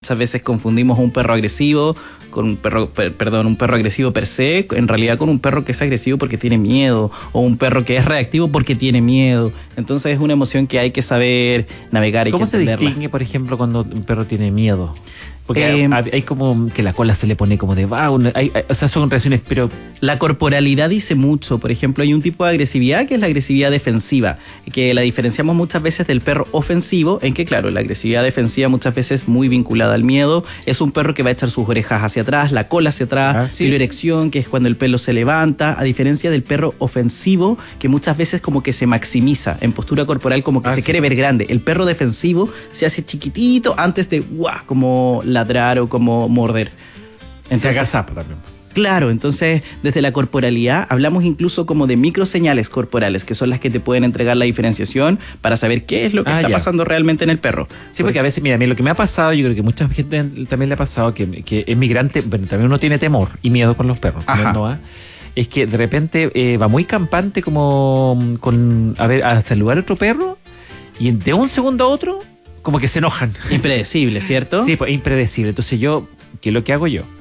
Muchas veces confundimos un perro agresivo con un perro, un perro agresivo per se, en realidad con un perro que es agresivo porque tiene miedo, o un perro que es reactivo porque tiene miedo. Entonces es una emoción que hay que saber navegar y ¿Cómo que se distingue, por ejemplo, cuando un perro tiene miedo? Porque hay como que la cola se le pone como de o sea, son reacciones, pero... La corporalidad dice mucho. Por ejemplo, hay un tipo de agresividad que es la agresividad defensiva, que la diferenciamos muchas veces del perro ofensivo, en que, claro, la agresividad defensiva muchas veces muy vinculada al miedo. Es un perro que va a echar sus orejas hacia atrás, la cola hacia atrás, sí. erección, que es cuando el pelo se levanta, a diferencia del perro ofensivo, que muchas veces como que se maximiza en postura corporal, como que se quiere ver grande. El perro defensivo se hace chiquitito antes de, como ladrar o como morder. Entonces, se agazapa también. Claro, entonces desde la corporalidad hablamos incluso como de microseñales corporales, que son las que te pueden entregar la diferenciación para saber qué es lo que está pasando realmente en el perro. Sí, porque a veces, mira, lo que me ha pasado, yo creo que mucha gente también le ha pasado, que es migrante, bueno, también uno tiene temor y miedo con los perros, ¿no va? Es que de repente va muy campante como a saludar a otro perro y de un segundo a otro como que se enojan. Impredecible, ¿cierto? Sí, pues impredecible. Entonces ¿qué es lo que hago yo?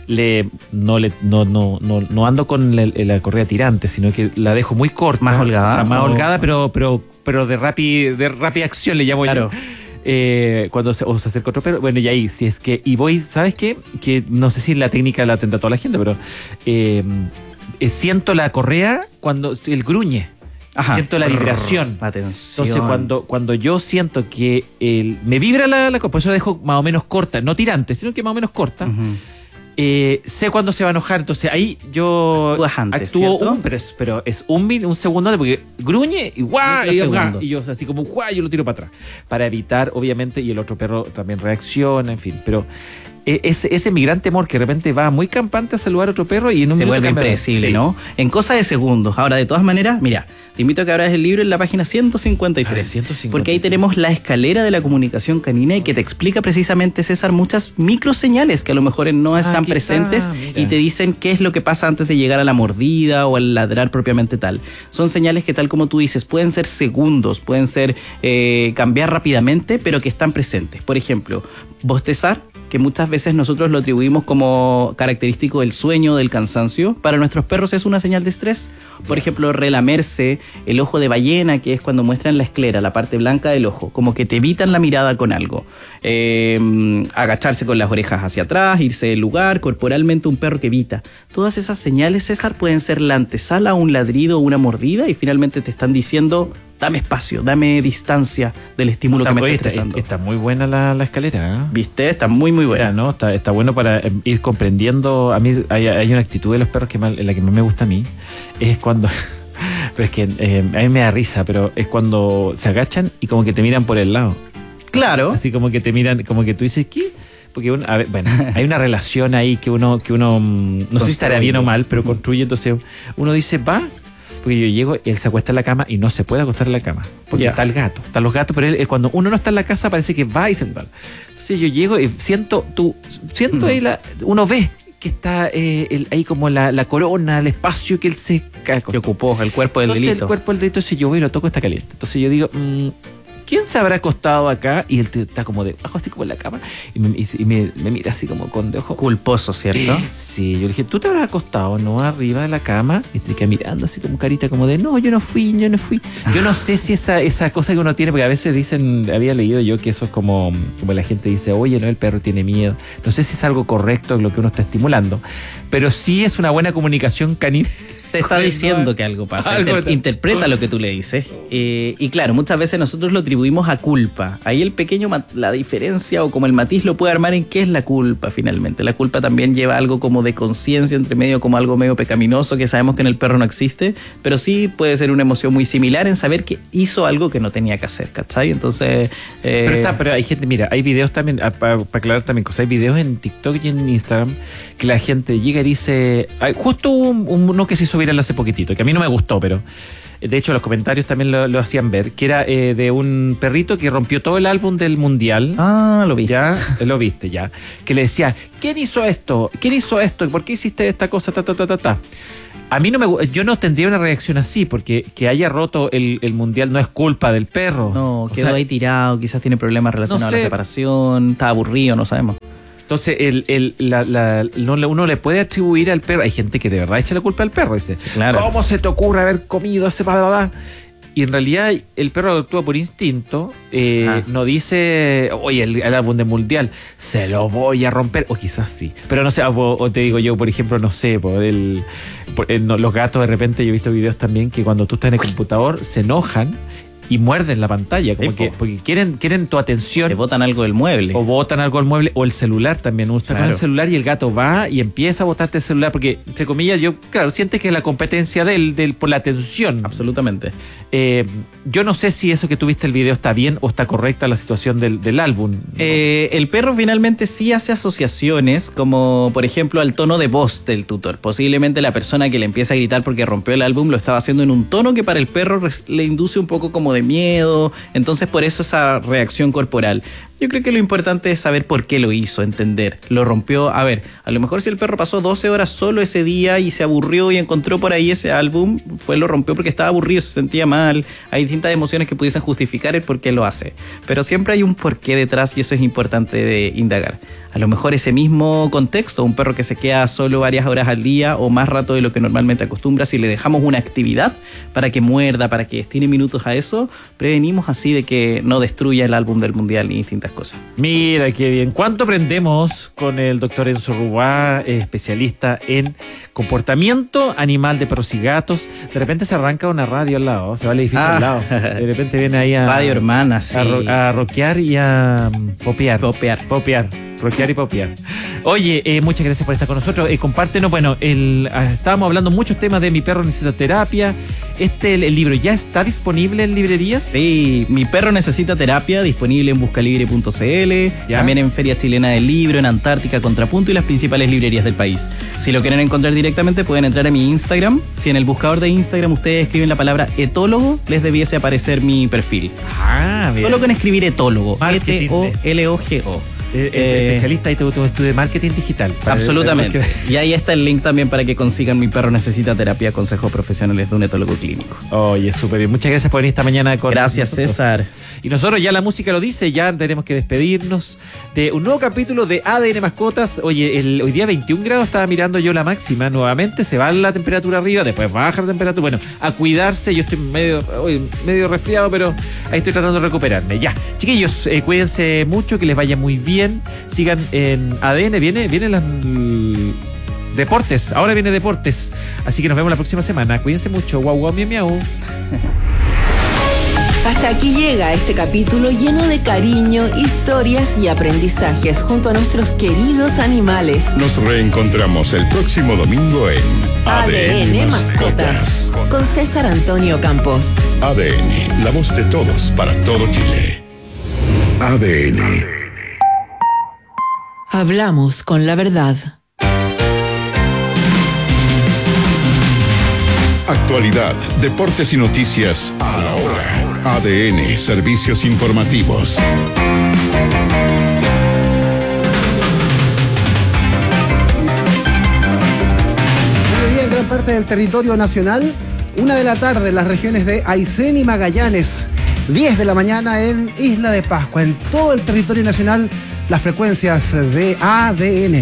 No ando con la correa tirante, sino que la dejo muy corta. Más holgada. O sea, más holgada, pero de rápida acción le llamo yo. Cuando se acerca otro perro, bueno, y ahí, si es que, y voy, ¿sabes qué? Que no sé si la técnica la tendrá toda la gente, pero siento la correa cuando el gruñe. Ajá. Siento la vibración. Atención. Entonces, cuando yo siento que me vibra la por eso la dejo más o menos corta, no tirante, sino que más o menos corta. Sé cuándo se va a enojar, entonces ahí yo actúo pero es un segundo porque gruñe y guau, y yo, o sea, así como guau, yo lo tiro para atrás para evitar, obviamente, y el otro perro también reacciona, en fin, pero ese migrante temor que de repente va muy campante a saludar a otro perro y en un se minuto vuelve impredecible, sí. ¿No? En cosa de segundos. Ahora, de todas maneras, mira, te invito a que abras el libro en la página 153, 153, porque ahí tenemos la escalera de la comunicación canina y que te explica precisamente, César, muchas microseñales que a lo mejor no están presentes y te dicen qué es lo que pasa antes de llegar a la mordida o al ladrar propiamente tal. Son señales que, tal como tú dices, pueden ser segundos, pueden ser cambiar rápidamente, pero que están presentes. Por ejemplo, bostezar, que muchas veces nosotros lo atribuimos como característico del sueño, del cansancio. Para nuestros perros es una señal de estrés. Por ejemplo, relamerse, el ojo de ballena, que es cuando muestran la esclera, la parte blanca del ojo, como que te evitan la mirada con algo. Agacharse con las orejas hacia atrás, irse del lugar, corporalmente un perro que evita. Todas esas señales, César, pueden ser la antesala a un ladrido o una mordida y finalmente te están diciendo: dame espacio, dame distancia del estímulo que me está estresando. Está muy buena la escalera, ¿eh? ¿Viste? Está muy, muy buena. ¿No? Está bueno para ir comprendiendo. A mí hay una actitud de los perros en la que más me gusta a mí. Es cuando... pero es que a mí me da risa, pero es cuando se agachan y como que te miran por el lado. Claro. Así como que te miran, como que tú dices, ¿qué? Porque hay una relación ahí que uno no sé si estará bien o mal, pero construye. Entonces uno dice, va... Porque yo llego, él se acuesta en la cama y no se puede acostar en la cama. Porque están los gatos, pero él, cuando uno no está en la casa parece que va y se va. Entonces yo llego y siento ahí uno ve que está ahí como la corona, el espacio que él se que ocupó, el cuerpo del delito. El cuerpo del delito, si yo voy y lo toco, está caliente. Entonces yo digo, ¿quién se habrá acostado acá? Y él está como debajo, así como en la cama, y me mira así como con de ojo. Culposo, ¿cierto? Sí, yo le dije, ¿tú te habrás acostado, no, arriba de la cama? Y te queda mirando así como carita como de, no, yo no fui. Yo no sé si esa cosa que uno tiene, porque a veces dicen, había leído yo que eso es como la gente dice, oye, no, el perro tiene miedo. No sé si es algo correcto lo que uno está estimulando, pero sí es una buena comunicación canina. Te está diciendo que algo pasa. Interpreta lo que tú le dices. Y claro, muchas veces nosotros lo atribuimos a culpa. Ahí la diferencia o como el matiz lo puede armar en qué es la culpa finalmente. La culpa también lleva algo como de conciencia entre medio, como algo medio pecaminoso que sabemos que en el perro no existe, pero sí puede ser una emoción muy similar en saber que hizo algo que no tenía que hacer, ¿cachai? Entonces... Pero hay gente, mira, hay videos también, para aclarar también cosas, hay videos en TikTok y en Instagram que la gente llega y dice... Justo uno que se hizo viral hace poquitito, que a mí no me gustó, pero de hecho los comentarios también lo hacían ver, que era de un perrito que rompió todo el álbum del mundial. Lo vi. Ya, lo viste ya. Que le decía, ¿quién hizo esto? ¿Quién hizo esto? ¿Por qué hiciste esta cosa? A mí yo no tendría una reacción así, porque que haya roto el mundial no es culpa del perro. No, quedó ahí tirado, quizás tiene problemas relacionados a la separación, está aburrido, no sabemos. Entonces, uno le puede atribuir al perro. Hay gente que de verdad echa la culpa al perro. Dice, sí, claro. ¿Cómo se te ocurre haber comido ese padabá? Y en realidad el perro actúa por instinto, no dice, oye, el álbum de mundial, se lo voy a romper, o quizás sí, pero no sé, o te digo yo, por ejemplo, no sé, los gatos de repente, yo he visto videos también que cuando tú estás en el computador se enojan y muerden la pantalla, como que porque quieren tu atención. Te botan algo del mueble. O botan algo del mueble, o el celular también. Uno está con el celular y el gato va y empieza a botarte el celular, porque, entre comillas, sientes que es la competencia de él por la atención. Absolutamente. Yo no sé si eso que tuviste el video está bien o está correcta la situación del álbum. El perro finalmente sí hace asociaciones, como por ejemplo al tono de voz del tutor. Posiblemente la persona que le empieza a gritar porque rompió el álbum lo estaba haciendo en un tono que para el perro le induce un poco como de miedo, entonces por eso esa reacción corporal. Yo creo que lo importante es saber por qué lo hizo, entender. Lo rompió, a ver, a lo mejor si el perro pasó 12 horas solo ese día y se aburrió y encontró por ahí ese álbum, lo rompió porque estaba aburrido, se sentía mal. Hay distintas emociones que pudiesen justificar el por qué lo hace. Pero siempre hay un porqué detrás y eso es importante de indagar. A lo mejor ese mismo contexto, un perro que se queda solo varias horas al día o más rato de lo que normalmente acostumbra, si le dejamos una actividad para que muerda, para que destine minutos a eso, prevenimos así de que no destruya el álbum del mundial ni distintas cosas. Mira qué bien. ¿Cuánto aprendemos con el doctor Enzo Rubá, especialista en comportamiento animal de perros y gatos? De repente se arranca una radio al lado, se va al edificio al lado. De repente viene ahí a Radio Hermana, sí. A rockear y a popear. Rockear y popear. Oye, muchas gracias por estar con nosotros. Compártenos, estábamos hablando muchos temas de Mi perro necesita terapia. El libro ya está disponible en librerías. Sí, Mi perro necesita terapia, disponible en buscalibre.cl, también en Feria Chilena del Libro, en Antártica, Contrapunto y las principales librerías del país. Si lo quieren encontrar directamente pueden entrar a mi Instagram. Si en el buscador de Instagram ustedes escriben la palabra etólogo, les debiese aparecer mi perfil. Bien. Solo con escribir etólogo, E-T-O-L-O-G-O. Especialista y tu estudio de marketing digital. Absolutamente. Y ahí está el link también para que consigan Mi perro necesita terapia, consejos profesionales de un etólogo clínico. Oye, súper bien. Muchas gracias por venir esta mañana con Gracias, nosotros. César. Y nosotros ya la música lo dice, ya tenemos que despedirnos de un nuevo capítulo de ADN Mascotas. Oye, hoy día 21 grados, estaba mirando yo la máxima nuevamente, se va la temperatura arriba, después baja la temperatura. Bueno, a cuidarse, yo estoy medio resfriado, pero ahí estoy tratando de recuperarme. Ya, chiquillos, cuídense mucho, que les vaya muy bien. Sigan en ADN, vienen las deportes, ahora viene deportes, así que nos vemos la próxima semana. Cuídense mucho, guau guau miau miau. Hasta aquí llega este capítulo lleno de cariño, historias y aprendizajes junto a nuestros queridos animales. Nos reencontramos el próximo domingo en ADN Mascotas con César Antonio Campos. ADN, la voz de todos para todo Chile. ADN. Hablamos con la verdad. Actualidad, deportes y noticias a la hora. ADN, servicios informativos. Mediodía en gran parte del territorio nacional, 1 de la tarde en las regiones de Aysén y Magallanes, 10 de la mañana en Isla de Pascua. En todo el territorio nacional, las frecuencias de ADN.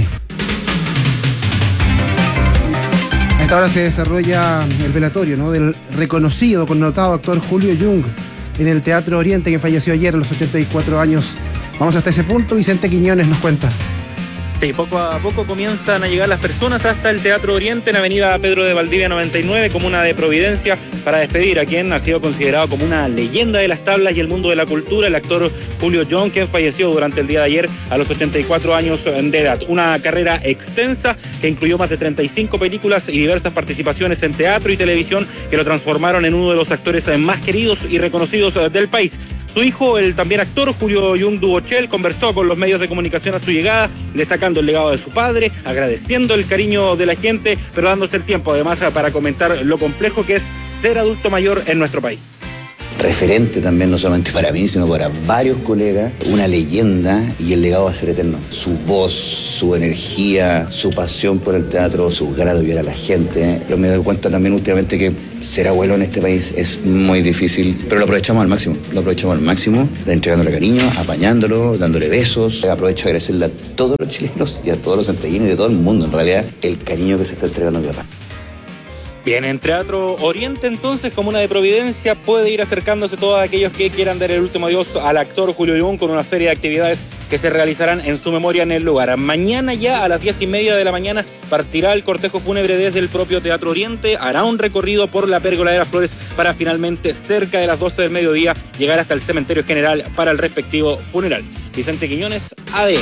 A esta hora se desarrolla el velatorio, ¿no?, del reconocido, connotado actor Julio Jung en el Teatro Oriente, que falleció ayer a los 84 años. Vamos hasta ese punto, Vicente Quiñones nos cuenta. Sí, poco a poco comienzan a llegar las personas hasta el Teatro Oriente en Avenida Pedro de Valdivia 99, comuna de Providencia, para despedir a quien ha sido considerado como una leyenda de las tablas y el mundo de la cultura, el actor Julio Jung, quien falleció durante el día de ayer a los 84 años de edad. Una carrera extensa que incluyó más de 35 películas y diversas participaciones en teatro y televisión que lo transformaron en uno de los actores más queridos y reconocidos del país. Su hijo, el también actor Julio Jung Dubochel, conversó con los medios de comunicación a su llegada, destacando el legado de su padre, agradeciendo el cariño de la gente, pero dándose el tiempo además para comentar lo complejo que es ser adulto mayor en nuestro país. referente también, no solamente para mí, sino para varios colegas, una leyenda, y el legado va a ser eterno. Su voz, su energía, su pasión por el teatro, sus ganas de ayudar a la gente. Pero me doy cuenta también últimamente que ser abuelo en este país es muy difícil, pero lo aprovechamos al máximo, entregándole cariño, apañándolo, dándole besos. Aprovecho de agradecerle a todos los chilenos y a todos los santiaguinos y de todo el mundo, en realidad, el cariño que se está entregando a mi papá. Bien, en Teatro Oriente, entonces, Comuna de Providencia, puede ir acercándose todos aquellos que quieran dar el último adiós al actor Julio Limón con una serie de actividades que se realizarán en su memoria en el lugar. Mañana ya a las 10:30 de la mañana partirá el cortejo fúnebre desde el propio Teatro Oriente, hará un recorrido por la Pérgola de las Flores para finalmente, cerca de las 12 del mediodía, llegar hasta el cementerio general para el respectivo funeral. Vicente Quiñones, ADN.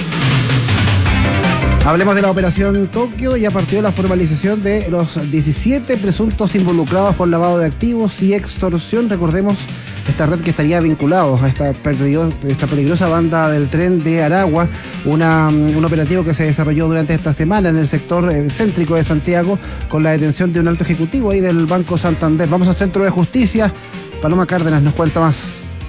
Hablemos de la Operación Tokio. Ya partió la formalización de los 17 presuntos involucrados por lavado de activos y extorsión. Recordemos esta red que estaría vinculados a esta peligrosa banda del tren de Aragua, un operativo que se desarrolló durante esta semana en el sector céntrico de Santiago con la detención de un alto ejecutivo ahí del Banco Santander. Vamos al Centro de Justicia. Paloma Cárdenas nos cuenta más.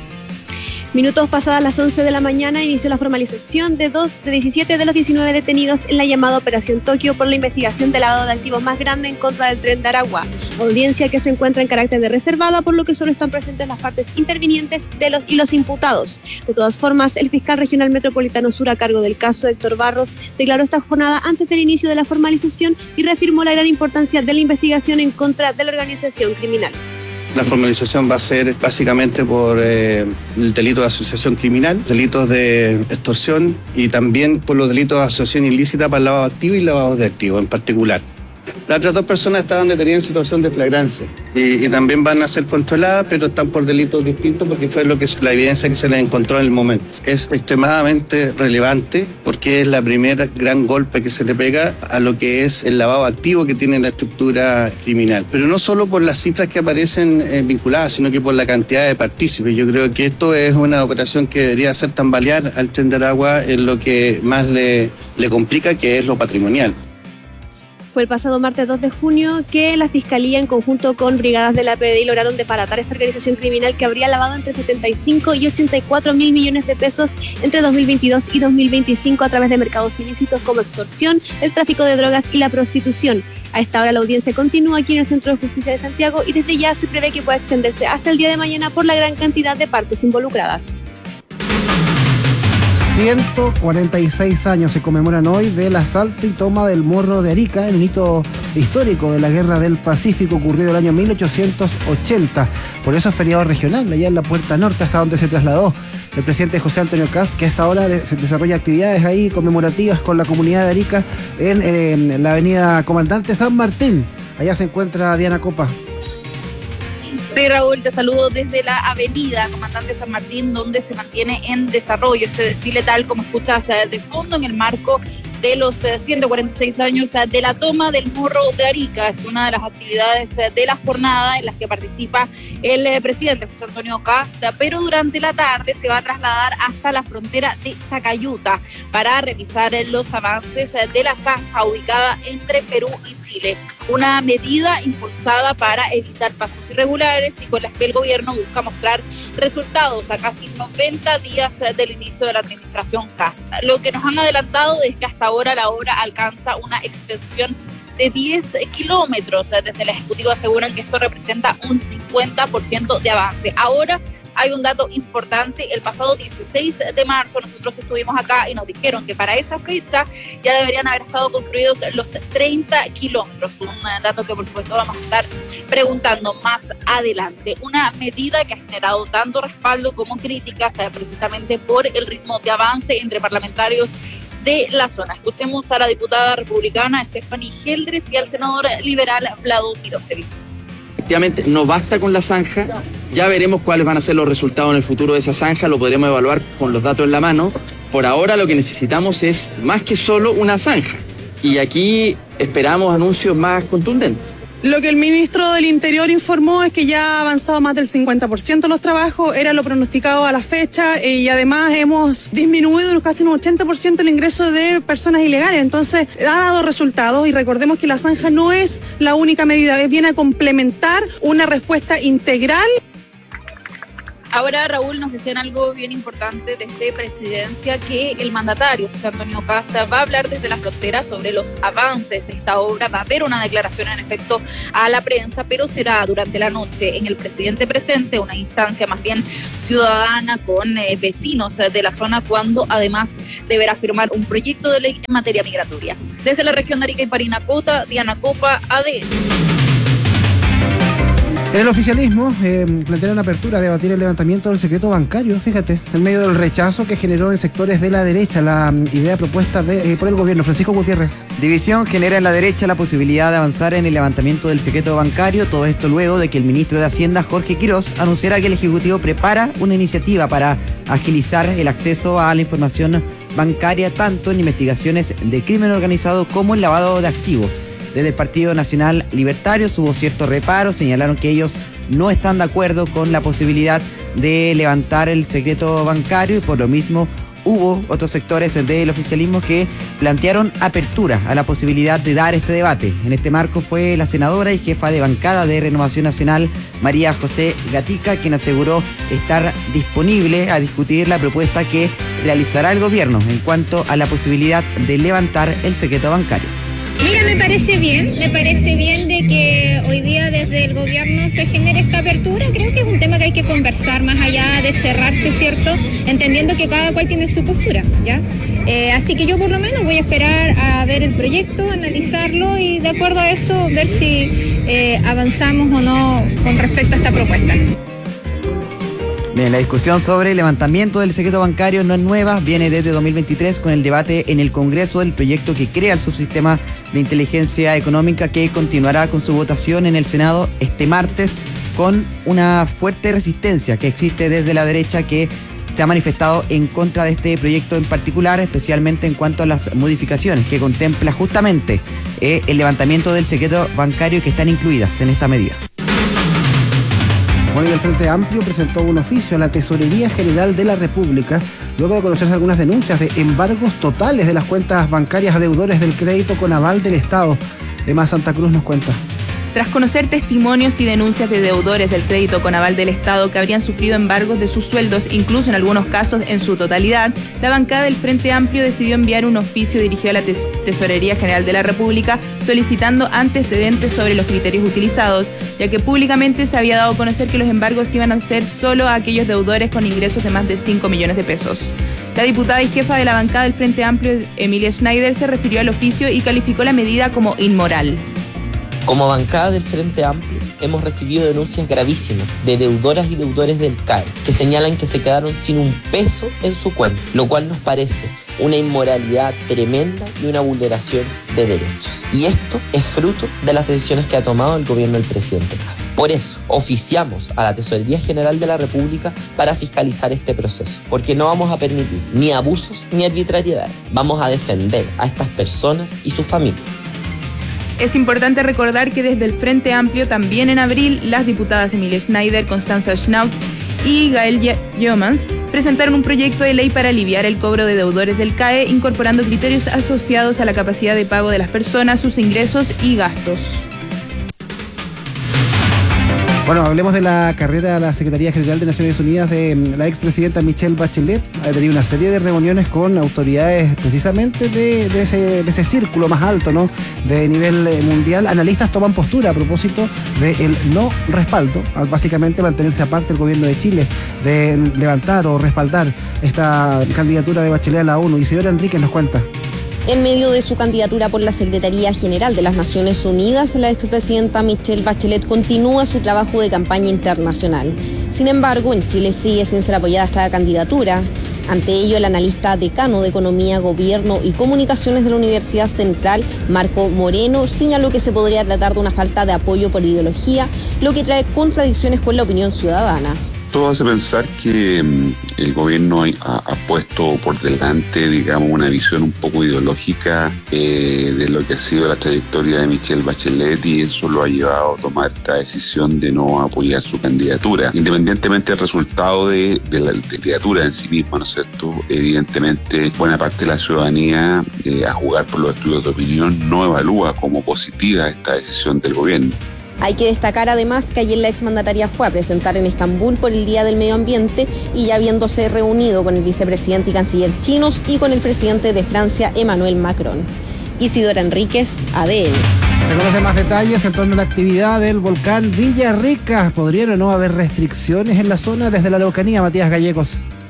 Minutos pasadas las 11 de la mañana inició la formalización de 17 de los 19 detenidos en la llamada Operación Tokio por la investigación del lavado de activos más grande en contra del tren de Aragua. Audiencia que se encuentra en carácter de reservada, por lo que solo están presentes las partes intervinientes y los imputados. De todas formas, el fiscal regional metropolitano sur a cargo del caso, Héctor Barros, declaró esta jornada antes del inicio de la formalización y reafirmó la gran importancia de la investigación en contra de la organización criminal. La formalización va a ser básicamente por el delito de asociación criminal, delitos de extorsión y también por los delitos de asociación ilícita para el lavado de activos y lavado de activos en particular. Las otras dos personas estaban detenidas en situación de flagrancia y también van a ser controladas, pero están por delitos distintos porque fue la evidencia que se les encontró en el momento. Es extremadamente relevante porque es la primera gran golpe que se le pega a lo que es el lavado activo que tiene la estructura criminal. Pero no solo por las cifras que aparecen vinculadas, sino que por la cantidad de partícipes. Yo creo que esto es una operación que debería hacer tambalear al tren de Aragua en lo que más le complica, que es lo patrimonial. Fue el pasado martes 2 de junio que la Fiscalía, en conjunto con brigadas de la PDI, lograron desbaratar esta organización criminal que habría lavado entre 75 y 84 mil millones de pesos entre 2022 y 2025 a través de mercados ilícitos como extorsión, el tráfico de drogas y la prostitución. A esta hora la audiencia continúa aquí en el Centro de Justicia de Santiago y desde ya se prevé que pueda extenderse hasta el día de mañana por la gran cantidad de partes involucradas. 146 años se conmemoran hoy del asalto y toma del Morro de Arica, en un hito histórico de la Guerra del Pacífico ocurrido el año 1880. Por eso es feriado regional, allá en la Puerta Norte, hasta donde se trasladó el presidente José Antonio Kast, que a esta hora se desarrolla actividades ahí conmemorativas con la comunidad de Arica en la avenida Comandante San Martín. Allá se encuentra Diana Copa. Sí, Raúl, te saludo desde la avenida Comandante San Martín, donde se mantiene en desarrollo este desfile, tal como escuchas de fondo, en el marco de los 146 años de la toma del Morro de Arica. Es una de las actividades de la jornada en las que participa el presidente José Antonio Kast, pero durante la tarde se va a trasladar hasta la frontera de Chacayuta para revisar los avances de la zanja ubicada entre Perú y Chile. Una medida impulsada para evitar pasos irregulares y con las que el gobierno busca mostrar resultados a casi 90 días del inicio de la administración Kast. Lo que nos han adelantado es que hasta ahora la obra alcanza una extensión de 10 kilómetros. Desde el Ejecutivo aseguran que esto representa un 50% de avance. Ahora hay un dato importante. El pasado 16 de marzo nosotros estuvimos acá y nos dijeron que para esa fecha ya deberían haber estado construidos los 30 kilómetros. Un dato que por supuesto vamos a estar preguntando más adelante. Una medida que ha generado tanto respaldo como críticas precisamente por el ritmo de avance entre parlamentarios de la zona. Escuchemos a la diputada republicana Stephanie Geldres y al senador liberal Vlado Mirosevich. Efectivamente, no basta con la zanja, ya veremos cuáles van a ser los resultados en el futuro de esa zanja, lo podremos evaluar con los datos en la mano. Por ahora lo que necesitamos es más que solo una zanja y aquí esperamos anuncios más contundentes. Lo que el ministro del Interior informó es que ya ha avanzado más del 50% los trabajos, era lo pronosticado a la fecha y además hemos disminuido casi un 80% el ingreso de personas ilegales, entonces ha dado resultados y recordemos que la zanja no es la única medida, viene a complementar una respuesta integral. Ahora, Raúl, nos decían algo bien importante desde Presidencia, que el mandatario, José Antonio Kast, va a hablar desde la frontera sobre los avances de esta obra. Va a haber una declaración en efecto a la prensa, pero será durante la noche en el Presidente Presente, una instancia más bien ciudadana con vecinos de la zona, cuando además deberá firmar un proyecto de ley en materia migratoria. Desde la región de Arica y Parinacota, Diana Copa, ADN. En el oficialismo plantearon apertura a debatir el levantamiento del secreto bancario, fíjate, en medio del rechazo que generó en sectores de la derecha la idea propuesta por el gobierno. Francisco Gutiérrez. División genera en la derecha la posibilidad de avanzar en el levantamiento del secreto bancario, todo esto luego de que el ministro de Hacienda, Jorge Quirós, anunciara que el Ejecutivo prepara una iniciativa para agilizar el acceso a la información bancaria, tanto en investigaciones de crimen organizado como en lavado de activos. Desde el Partido Nacional Libertario hubo cierto reparo, señalaron que ellos no están de acuerdo con la posibilidad de levantar el secreto bancario y por lo mismo hubo otros sectores del oficialismo que plantearon apertura a la posibilidad de dar este debate. En este marco fue la senadora y jefa de bancada de Renovación Nacional, María José Gatica, quien aseguró estar disponible a discutir la propuesta que realizará el gobierno en cuanto a la posibilidad de levantar el secreto bancario. Mira, me parece bien de que hoy día desde el gobierno se genere esta apertura. Creo que es un tema que hay que conversar más allá de cerrarse, ¿cierto? Entendiendo que cada cual tiene su postura, ¿ya? Así que yo por lo menos voy a esperar a ver el proyecto, analizarlo y de acuerdo a eso ver si avanzamos o no con respecto a esta propuesta. Bien, la discusión sobre el levantamiento del secreto bancario no es nueva, viene desde 2023 con el debate en el Congreso del proyecto que crea el subsistema de inteligencia económica, que continuará con su votación en el Senado este martes, con una fuerte resistencia que existe desde la derecha, que se ha manifestado en contra de este proyecto en particular, especialmente en cuanto a las modificaciones que contempla justamente el levantamiento del secreto bancario, que están incluidas en esta medida. Bueno, y el Frente Amplio presentó un oficio a la Tesorería General de la República luego de conocerse algunas denuncias de embargos totales de las cuentas bancarias a deudores del crédito con aval del Estado. Emma Santa Cruz nos cuenta. Tras conocer testimonios y denuncias de deudores del crédito con aval del Estado que habrían sufrido embargos de sus sueldos, incluso en algunos casos en su totalidad, la bancada del Frente Amplio decidió enviar un oficio dirigido a la Tesorería General de la República solicitando antecedentes sobre los criterios utilizados, ya que públicamente se había dado a conocer que los embargos iban a ser solo a aquellos deudores con ingresos de más de 5 millones de pesos. La diputada y jefa de la bancada del Frente Amplio, Emilia Schneider, se refirió al oficio y calificó la medida como inmoral. Como bancada del Frente Amplio, hemos recibido denuncias gravísimas de deudoras y deudores del CAE que señalan que se quedaron sin un peso en su cuenta, lo cual nos parece una inmoralidad tremenda y una vulneración de derechos. Y esto es fruto de las decisiones que ha tomado el gobierno del presidente Kast. Por eso, oficiamos a la Tesorería General de la República para fiscalizar este proceso, porque no vamos a permitir ni abusos ni arbitrariedades. Vamos a defender a estas personas y sus familias. Es importante recordar que desde el Frente Amplio, también en abril, las diputadas Emilia Schneider, Constanza Schnaut y Gael Yeomans presentaron un proyecto de ley para aliviar el cobro de deudores del CAE, incorporando criterios asociados a la capacidad de pago de las personas, sus ingresos y gastos. Bueno, hablemos de la carrera a la Secretaría General de Naciones Unidas de la expresidenta Michelle Bachelet. Ha tenido una serie de reuniones con autoridades precisamente de ese círculo más alto, ¿no?, de nivel mundial. Analistas toman postura a propósito del no respaldo, al básicamente mantenerse aparte el gobierno de Chile de levantar o respaldar esta candidatura de Bachelet a la ONU. Isidora Enríquez nos cuenta. En medio de su candidatura por la Secretaría General de las Naciones Unidas, la expresidenta Michelle Bachelet continúa su trabajo de campaña internacional. Sin embargo, en Chile sigue sin ser apoyada esta candidatura. Ante ello, el analista decano de Economía, Gobierno y Comunicaciones de la Universidad Central, Marco Moreno, señaló que se podría tratar de una falta de apoyo por ideología, lo que trae contradicciones con la opinión ciudadana. Todo hace pensar que el gobierno ha puesto por delante, digamos, una visión un poco ideológica de lo que ha sido la trayectoria de Michelle Bachelet, y eso lo ha llevado a tomar esta decisión de no apoyar su candidatura. Independientemente del resultado de la candidatura en sí misma, ¿no es cierto? Evidentemente, buena parte de la ciudadanía, a jugar por los estudios de opinión, no evalúa como positiva esta decisión del gobierno. Hay que destacar además que ayer la exmandataria fue a presentar en Estambul por el Día del Medio Ambiente y ya habiéndose reunido con el vicepresidente y canciller chinos y con el presidente de Francia, Emmanuel Macron. Isidora Enríquez, ADN. Se conocen más detalles en torno a la actividad del volcán Villarrica. ¿Podrían o no haber restricciones en la zona? Desde la Araucanía, Matías Gallegos.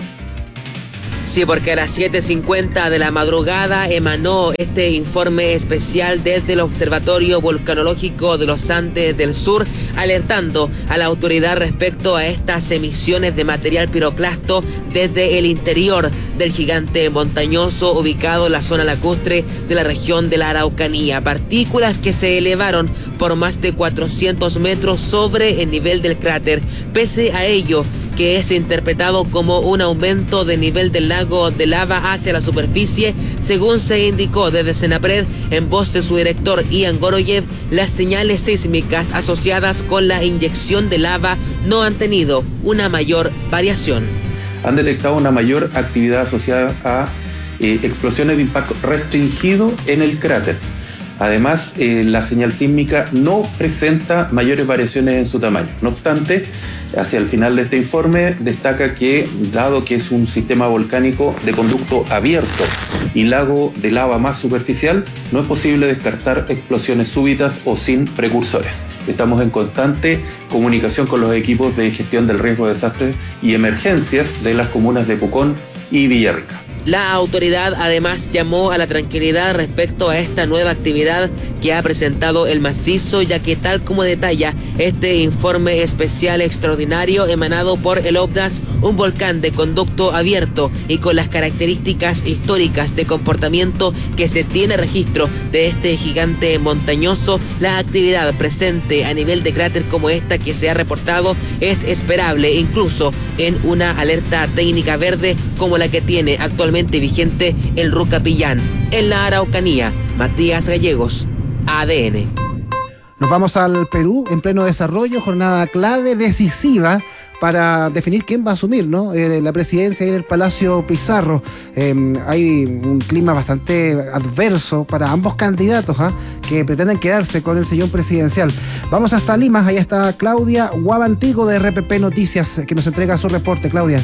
Sí, porque a las 7:50 de la madrugada emanó este informe especial desde el Observatorio Volcanológico de los Andes del Sur, alertando a la autoridad respecto a estas emisiones de material piroclasto desde el interior del gigante montañoso ubicado en la zona lacustre de la región de la Araucanía. Partículas que se elevaron por más de 400 metros sobre el nivel del cráter. Pese a ello, que es interpretado como un aumento de nivel del lago de lava hacia la superficie, según se indicó desde Senapred en voz de su director Ian Goroyev, las señales sísmicas asociadas con la inyección de lava no han tenido una mayor variación. Han detectado una mayor actividad asociada a explosiones de impacto restringido en el cráter. Además, la señal sísmica no presenta mayores variaciones en su tamaño. No obstante, hacia el final de este informe destaca que, dado que es un sistema volcánico de conducto abierto y lago de lava más superficial, no es posible descartar explosiones súbitas o sin precursores. Estamos en constante comunicación con los equipos de gestión del riesgo de desastres y emergencias de las comunas de Pucón y Villarrica. La autoridad además llamó a la tranquilidad respecto a esta nueva actividad que ha presentado el macizo, ya que tal como detalla este informe especial extraordinario emanado por el OBDAS, un volcán de conducto abierto y con las características históricas de comportamiento que se tiene registro de este gigante montañoso, la actividad presente a nivel de cráter como esta que se ha reportado es esperable incluso en una alerta técnica verde como la que tiene actualmente vigente el Rucapillán. En la Araucanía, Matías Gallegos, ADN. Nos vamos al Perú en pleno desarrollo, jornada clave, decisiva para definir quién va a asumir, ¿no? La presidencia y el Palacio Pizarro. Hay un clima bastante adverso para ambos candidatos que pretenden quedarse con el sillón presidencial. Vamos hasta Lima, allá está Claudia Guabantigo de RPP Noticias, que nos entrega su reporte. Claudia.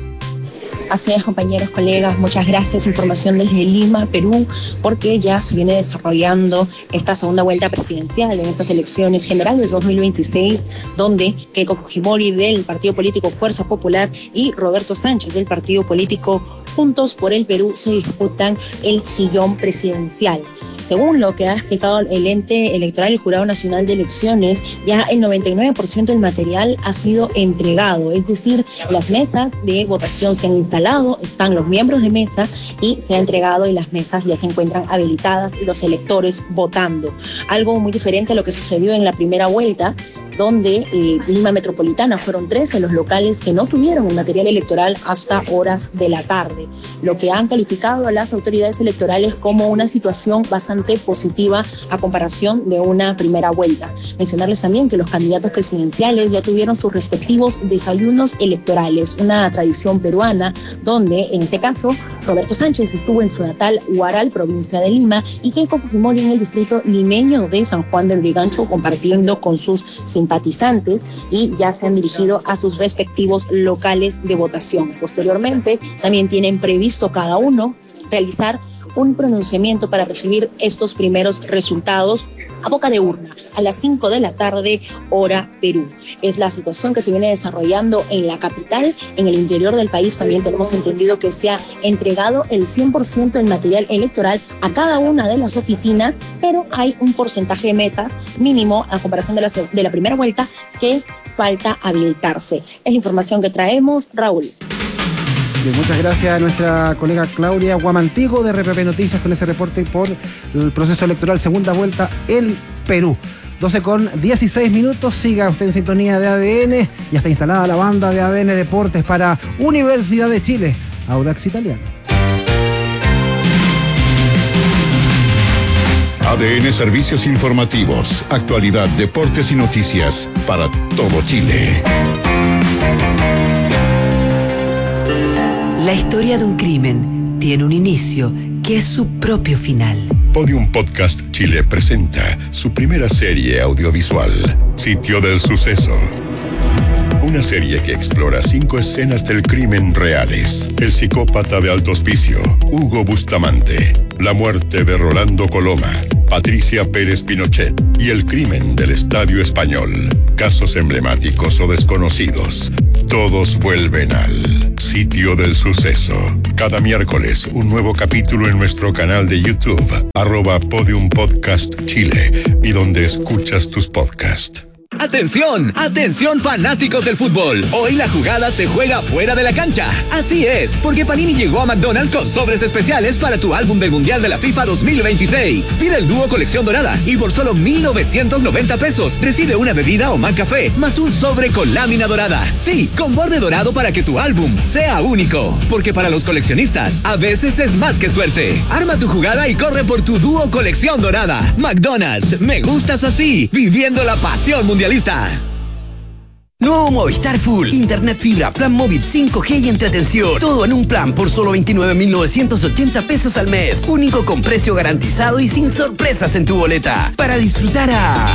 Así es, compañeros, colegas, muchas gracias. Información desde Lima, Perú, porque ya se viene desarrollando esta segunda vuelta presidencial en estas elecciones generales 2026, donde Keiko Fujimori del partido político Fuerza Popular y Roberto Sánchez del partido político Juntos por el Perú se disputan el sillón presidencial. Según lo que ha explicado el ente electoral, el Jurado Nacional de Elecciones, ya el 99% del material ha sido entregado, es decir, las mesas de votación se han instalado, están los miembros de mesa y se ha entregado y las mesas ya se encuentran habilitadas y los electores votando. Algo muy diferente a lo que sucedió en la primera vuelta, donde Lima Metropolitana fueron 13 los locales que no tuvieron el material electoral hasta horas de la tarde, lo que han calificado a las autoridades electorales como una situación bastante positiva a comparación de una primera vuelta. Mencionarles también que los candidatos presidenciales ya tuvieron sus respectivos desayunos electorales, una tradición peruana donde, en este caso, Roberto Sánchez estuvo en su natal Huaral, provincia de Lima, y Keiko Fujimori en el distrito limeño de San Juan del Brigancho, compartiendo con sus simpatizantes, y ya se han dirigido a sus respectivos locales de votación. Posteriormente, también tienen previsto cada uno realizar un pronunciamiento para recibir estos primeros resultados a boca de urna a las 5 de la tarde, hora Perú. Es la situación que se viene desarrollando en la capital. En el interior del país también tenemos entendido que se ha entregado el 100% del material electoral a cada una de las oficinas, pero hay un porcentaje de mesas mínimo a comparación de la primera vuelta que falta habilitarse. Es la información que traemos, Raúl. Bien, muchas gracias a nuestra colega Claudia Guamantigo de RPP Noticias con ese reporte por el proceso electoral segunda vuelta en Perú. 12:16. Siga usted en sintonía de ADN. Ya está instalada la banda de ADN Deportes para Universidad de Chile, Audax Italiano. ADN Servicios Informativos, actualidad, deportes y noticias para todo Chile. La historia de un crimen tiene un inicio que es su propio final. Podium Podcast Chile presenta su primera serie audiovisual, Sitio del Suceso. Una serie que explora 5 escenas del crimen reales. El psicópata de Alto Hospicio, Hugo Bustamante, la muerte de Rolando Coloma, Patricia Pérez Pinochet y el crimen del Estadio Español. Casos emblemáticos o desconocidos. Todos vuelven al Sitio del Suceso. Cada miércoles, un nuevo capítulo en nuestro canal de YouTube, @Podium Podcast Chile, y donde escuchas tus podcasts. ¡Atención! ¡Atención, fanáticos del fútbol! Hoy la jugada se juega fuera de la cancha. Así es, porque Panini llegó a McDonald's con sobres especiales para tu álbum del Mundial de la FIFA 2026. Pide el dúo colección dorada y por solo 1,990 pesos recibe una bebida o McCafé más un sobre con lámina dorada. Sí, con borde dorado para que tu álbum sea único. Porque para los coleccionistas, a veces es más que suerte. Arma tu jugada y corre por tu dúo colección dorada. McDonald's, me gustas así, viviendo la pasión mundialista. Nuevo Movistar Full, internet fibra, plan móvil 5G y entretención. Todo en un plan por solo 29.980 pesos al mes. Único con precio garantizado y sin sorpresas en tu boleta. Para disfrutar a...